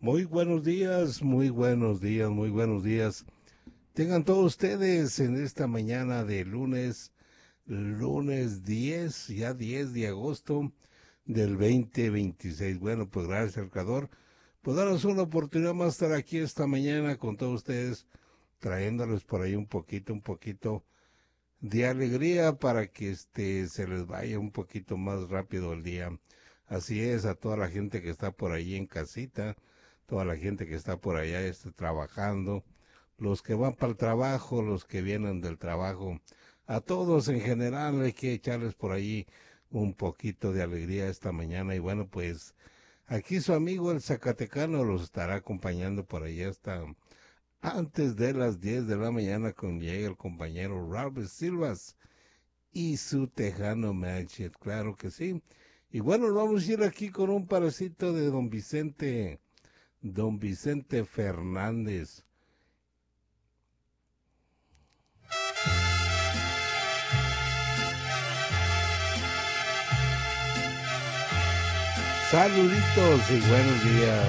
Muy buenos días, muy buenos días, muy buenos días. Tengan todos ustedes en esta mañana de lunes 10, ya 10 de agosto del 2026. Bueno, pues gracias al Creador por darnos una oportunidad más de estar aquí esta mañana con todos ustedes, trayéndoles por ahí un poquito de alegría para que se les vaya un poquito más rápido el día. Así es, a toda la gente que está por ahí en casita, toda la gente que está por allá trabajando, los que van para el trabajo, los que vienen del trabajo, a todos en general hay que echarles por ahí un poquito de alegría esta mañana. Y bueno, pues aquí su amigo el Zacatecano los estará acompañando por ahí hasta antes de las 10 de la mañana, cuando llegue el compañero Robert Silvas y su Tejano Matchet, claro que sí. Y bueno, vamos a ir aquí con un paracito de Don Vicente Fernández. Saluditos y buenos días.